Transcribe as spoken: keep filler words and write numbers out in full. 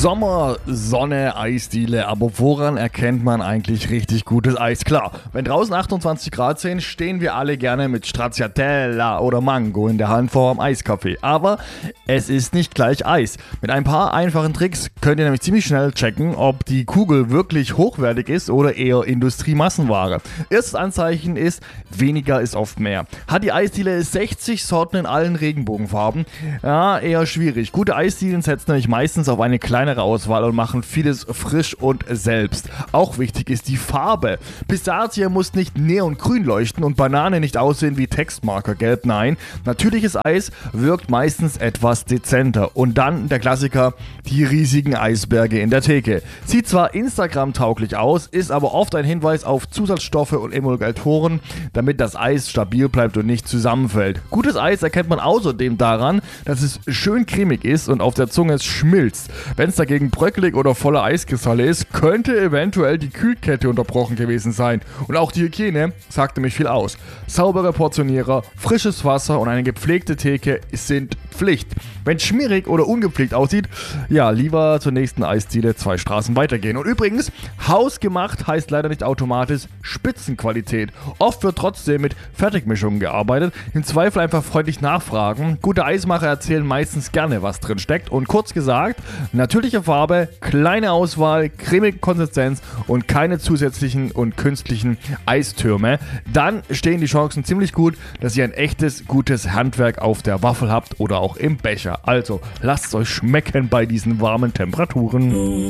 Sommer, Sonne, Eisdiele, aber woran erkennt man eigentlich richtig gutes Eis? Klar, wenn draußen achtundzwanzig Grad sind, stehen wir alle gerne mit Stracciatella oder Mango in der Hand vor dem Eiskaffee. Aber es ist nicht gleich Eis. Mit ein paar einfachen Tricks könnt ihr nämlich ziemlich schnell checken, ob die Kugel wirklich hochwertig ist oder eher Industriemassenware. Erstes Anzeichen ist, weniger ist oft mehr. Hat die Eisdiele sechzig Sorten in allen Regenbogenfarben? Ja, eher schwierig. Gute Eisdielen setzen nämlich meistens auf eine kleinere Auswahl und machen vieles frisch und selbst. Auch wichtig ist die Farbe. Pistazie muss nicht neongrün leuchten und Banane nicht aussehen wie Textmarkergelb. Nein, natürliches Eis wirkt meistens etwas dezenter. Und dann der Klassiker, die riesigen Eisberge in der Theke. Sieht zwar Instagram-tauglich aus, ist aber oft ein Hinweis auf Zusatzstoffe und Emulgatoren, damit das Eis stabil bleibt und nicht zusammenfällt. Gutes Eis erkennt man außerdem daran, dass es schön cremig ist und auf der Zunge schmilzt. Wenn es dagegen bröckelig oder voller Eiskristalle ist, könnte eventuell die Kühlkette unterbrochen gewesen sein. Und auch die Hygiene sagt nämlich viel aus. Saubere Portionierer, frisches Wasser und eine gepflegte Theke sind Pflicht. Wenn es schmierig oder ungepflegt aussieht, ja, lieber zur nächsten Eisdiele zwei Straßen weitergehen. Und übrigens, hausgemacht heißt leider nicht automatisch Spitzenqualität. Oft wird trotzdem mit Fertigmischungen gearbeitet. Im Zweifel einfach freundlich nachfragen. Gute Eismacher erzählen meistens gerne, was drin steckt. Und kurz gesagt, natürliche Farbe, kleine Auswahl, cremige Konsistenz und keine zusätzlichen und künstlichen Eistürme. Dann stehen die Chancen ziemlich gut, dass ihr ein echtes, gutes Handwerk auf der Waffel habt oder auch im Becher. Also, lasst es euch schmecken bei diesen warmen Temperaturen.